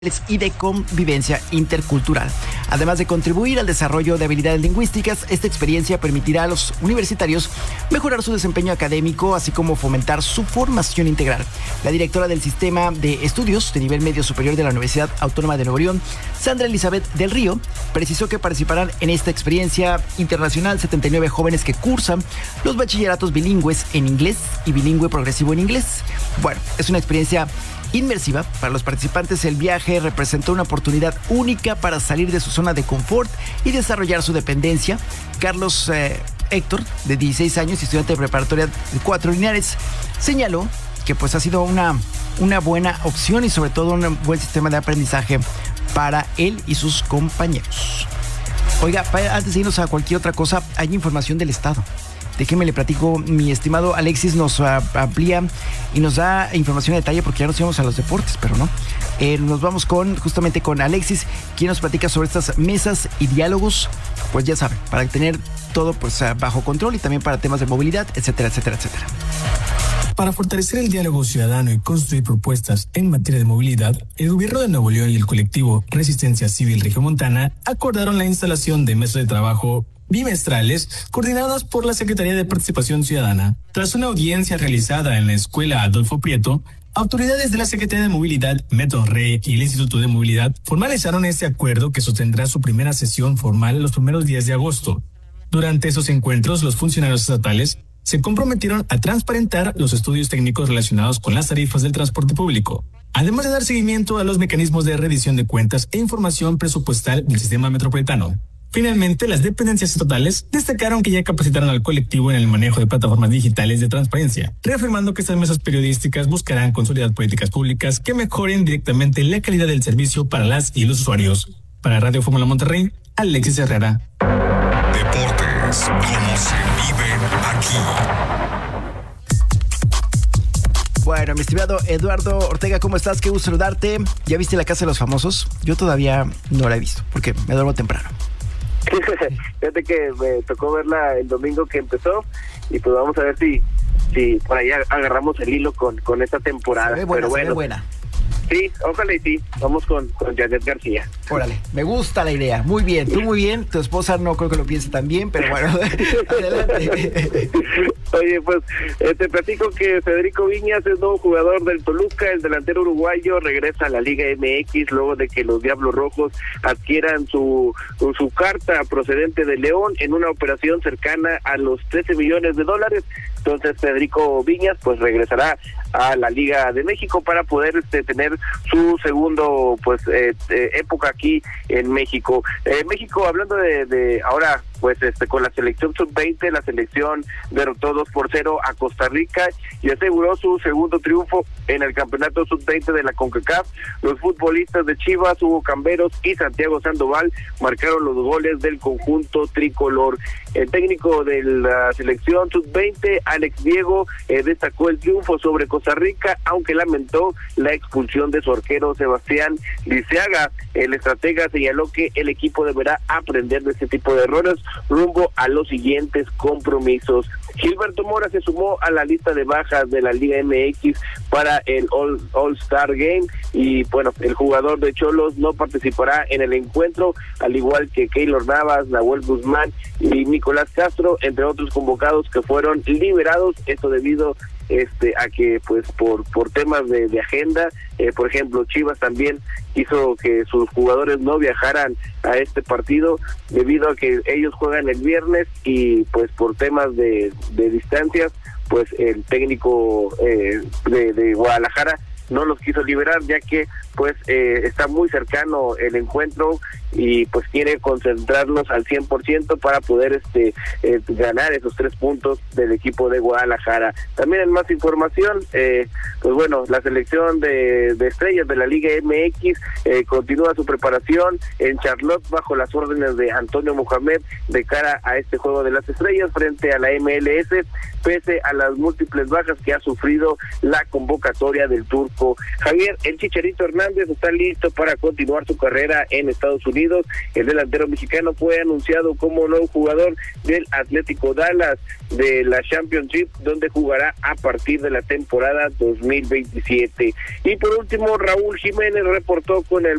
y de convivencia intercultural. Además de contribuir al desarrollo de habilidades lingüísticas, esta experiencia permitirá a los universitarios mejorar su desempeño académico, así como fomentar su formación integral. La directora del Sistema de Estudios de Nivel Medio Superior de la Universidad Autónoma de Nuevo León, Sandra Elizabeth del Río, precisó que participarán en esta experiencia internacional 79 jóvenes que cursan los bachilleratos bilingües en inglés y bilingüe progresivo en inglés. Bueno, es una experiencia inmersiva. Para los participantes, el viaje representó una oportunidad única para salir de su zona de confort y desarrollar su dependencia. Carlos Héctor, de 16 años, estudiante de preparatoria de 4 lineares, señaló que pues ha sido una buena opción y sobre todo un buen sistema de aprendizaje para él y sus compañeros. Oiga, antes de irnos a cualquier otra cosa, hay información del Estado. Déjeme le platico, mi estimado Alexis nos amplía y nos da información de detalle porque ya nos íbamos a los deportes, pero no. Nos vamos justamente con Alexis, quien nos platica sobre estas mesas y diálogos, pues ya saben, para tener todo pues bajo control y también para temas de movilidad, etcétera, etcétera, etcétera. Para fortalecer el diálogo ciudadano y construir propuestas en materia de movilidad, el Gobierno de Nuevo León y el colectivo Resistencia Civil Regiomontana acordaron la instalación de mesas de trabajo bimestrales coordinadas por la Secretaría de Participación Ciudadana. Tras una audiencia realizada en la Escuela Adolfo Prieto, autoridades de la Secretaría de Movilidad, Metrorrey y el Instituto de Movilidad formalizaron este acuerdo que sostendrá su primera sesión formal los primeros días de agosto. Durante esos encuentros, los funcionarios estatales se comprometieron a transparentar los estudios técnicos relacionados con las tarifas del transporte público, además de dar seguimiento a los mecanismos de rendición de cuentas e información presupuestal del sistema metropolitano. Finalmente, las dependencias estatales destacaron que ya capacitaron al colectivo en el manejo de plataformas digitales de transparencia, reafirmando que estas mesas periodísticas buscarán consolidar políticas públicas que mejoren directamente la calidad del servicio para las y los usuarios. Para Radio Fórmula Monterrey, Alexis Herrera. Deportes, como se viven aquí. Bueno, mi estimado Eduardo Ortega, ¿cómo estás? Qué gusto saludarte. ¿Ya viste La Casa de los Famosos? Yo todavía no la he visto, porque me duermo temprano. Fíjate que me tocó verla el domingo que empezó y pues vamos a ver si por ahí agarramos el hilo con esta temporada. Se ve buena, pero bueno, se ve buena. Sí, ojalá y sí. Vamos con Janet García. Órale, me gusta la idea. Muy bien, tú muy bien. Tu esposa no creo que lo piense tan bien, pero bueno, adelante. Oye, pues te platico que Federico Viñas es nuevo jugador del Toluca. El delantero uruguayo regresa a la Liga MX luego de que los Diablos Rojos adquieran su carta procedente de León en una operación cercana a los $13 millones. Entonces Federico Viñas pues regresará a la Liga de México para poder tener su segundo época aquí en México. México, hablando de ahora pues con la selección sub-20, la selección derrotó 2-0 a Costa Rica y aseguró su segundo triunfo en el campeonato sub-20 de la CONCACAF. Los futbolistas de Chivas, Hugo Camberos y Santiago Sandoval marcaron los goles del conjunto tricolor. El técnico de la selección sub-20, Alex Diego, destacó el triunfo sobre Costa Rica, aunque lamentó la expulsión de su arquero Sebastián Liceaga. El estratega señaló que el equipo deberá aprender de este tipo de errores rumbo a los siguientes compromisos. Gilberto Mora se sumó a la lista de bajas de la Liga MX para el All-Star Game y bueno, el jugador de Xolos no participará en el encuentro, al igual que Keylor Navas, Nahuel Guzmán y Nicolás Castro, entre otros convocados que fueron liberados, esto debido a que pues por temas de agenda, por ejemplo Chivas también hizo que sus jugadores no viajaran a este partido debido a que ellos juegan el viernes y pues por temas de distancias pues el técnico de Guadalajara no los quiso liberar, ya que pues está muy cercano el encuentro y pues quiere concentrarlos al 100% para poder ganar esos 3 puntos del equipo de Guadalajara. También en más información, pues bueno, la selección de estrellas de la Liga MX continúa su preparación en Charlotte bajo las órdenes de Antonio Mohamed de cara a este juego de las estrellas frente a la MLS. pese a las múltiples bajas que ha sufrido la convocatoria del turco. Javier, el Chicharito Hernández está listo para continuar su carrera en Estados Unidos. El delantero mexicano fue anunciado como nuevo jugador del Atlético Dallas de la Championship, donde jugará a partir de la temporada 2027. Y por último, Raúl Jiménez reportó con el